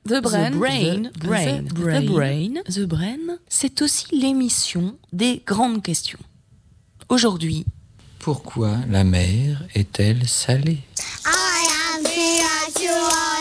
The Brain, c'est aussi l'émission des grandes questions. Aujourd'hui, pourquoi la mer est-elle salée? I am spiritual.